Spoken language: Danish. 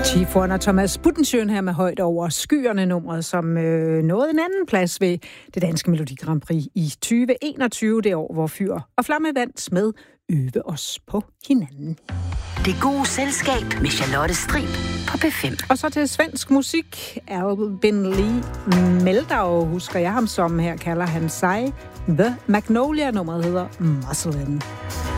Chief One og Thomas Buttensjøen her med Højt over skyerne, nummeret, som nåede en anden plads ved det danske Melodi Grand Prix i 2021, det år, hvor Fyr og Flamme vandt med Øve os på hinanden. Det gode selskab med Charlotte Strib på P5. Og så til svensk musik. Albin Lee Meldau, husker jeg ham som, her kalder han sig The Magnolia, nummeret hedder Muslin.